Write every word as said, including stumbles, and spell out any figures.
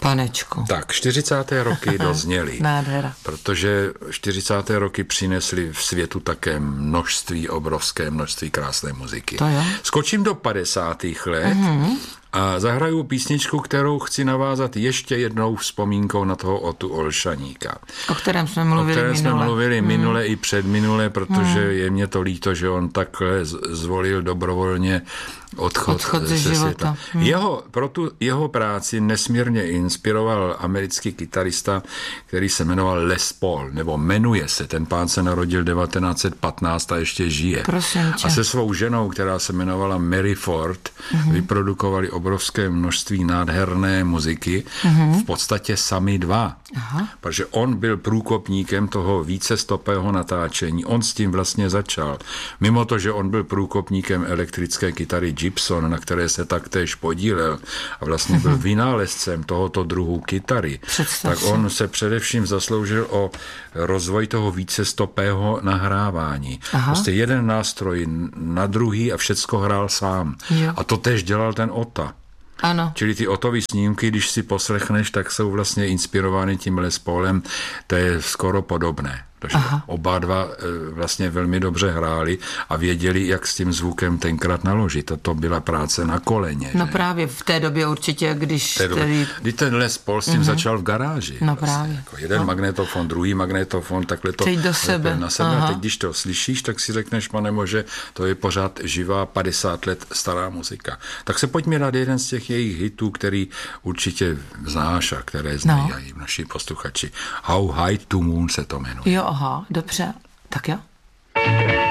Panečku. Tak, čtyřicáté roky dozněly. Nádhera. Protože čtyřicáté roky přinesly v světu také množství, obrovské množství krásné muziky. To jo. Skočím do padesátých let mm-hmm. a zahraju písničku, kterou chci navázat ještě jednou vzpomínkou na toho Otu Olšaníka. O kterém jsme mluvili minule. O kterém minule. jsme mluvili mm. minule i předminule, protože mm. je mě to líto, že on takhle zvolil dobrovolně odchod, odchod ze, ze života. světa. Hmm. Jeho, pro tu jeho práci nesmírně inspiroval americký kytarista, který se jmenoval Les Paul, nebo jmenuje se. Ten pán se narodil devatenáct set patnáct a ještě žije. Prosím tě. A se svou ženou, která se jmenovala Mary Ford, hmm. vyprodukovali obrovské množství nádherné muziky, hmm. v podstatě sami dva. Aha. Protože on byl průkopníkem toho vícestopého natáčení. On s tím vlastně začal. Mimo to, že on byl průkopníkem elektrické kytary Gibson, na které se taktéž podílel a vlastně byl vynálezcem tohoto druhu kytary, Představ tak si. on se především zasloužil o rozvoj toho vícestopého nahrávání. Aha. Prostě jeden nástroj na druhý a všecko hrál sám. Jo. A to též dělal ten Ota. Ano. Čili ty Otovy snímky, když si poslechneš, tak jsou vlastně inspirovány tím Les Paulem, to je skoro podobné. Takže Aha. oba dva vlastně velmi dobře hráli a věděli, jak s tím zvukem tenkrát naložit. A to byla práce na koleně. No že? právě v té době určitě, když... Té době, tedy... Kdy ten Les Paul s tím uh-huh. začal v garáži. No vlastně, právě. Jako jeden no. magnetofon, druhý magnetofon, takhle to... Teď do sebe. Na sebe. A teď, když to slyšíš, tak si řekneš, pane Bože, to je pořád živá padesát let stará muzika. Tak se pojďme dát jeden z těch jejich hitů, který určitě znáš a které znají no. i naši posluchači. How High to Moon se to jmenuje. Jo, aha, dobře. Tak jo.